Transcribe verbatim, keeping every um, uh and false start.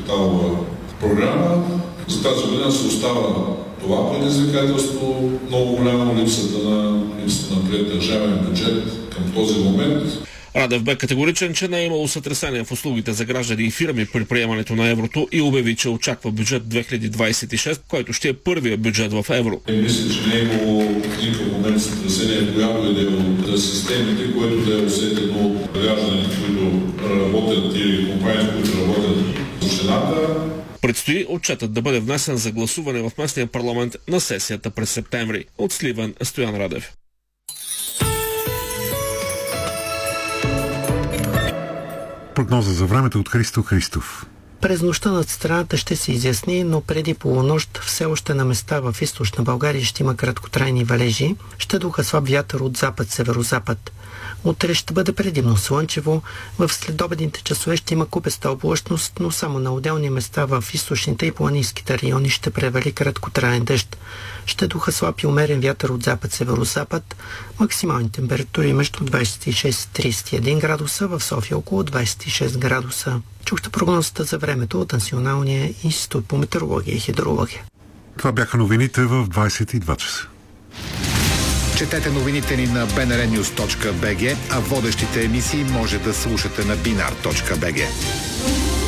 капиталова програма. За тази година се остава това предизвикателство, много голяма липсата на, липсата на приет държавен бюджет към този момент. Радев бе категоричен, че не е имало сътресение в услугите за граждани и фирми при приемането на еврото и обяви, че очаква бюджет две хиляди двадесет и шеста, който ще е първият бюджет в евро. Мисля, че не е имало никакъв момент сътресение в която и да е от системите, което да е усетено от гражданите, които работят или компании, които работят в общината. Предстои отчетът да бъде внесен за гласуване в местния парламент на сесията през септември. От Сливен, Стоян Радев. Прогноза за времето от Христо Христов. През нощта над страната ще се изясни, но преди полунощ все още на места в източна България ще има краткотрайни валежи. Ще духа слаб вятър от запад-северозапад. Утре ще бъде предимно слънчево. В следобедните часове ще има купеста облачност, но само на отделни места в източните и планинските райони ще превали краткотраен дъжд. Ще духа слаб и умерен вятър от запад-северозапад. Максимални температури между двадесет и шест и тридесет и един градуса, в София около двадесет и шест градуса. Чухте прогнозата за времето от Националния институт по метеорология и хидрология. Това бяха новините в двадесет и два часа. Четете новините ни на би ен ар нюз точка би джи, а водещите емисии може да слушате на бинар точка би джи.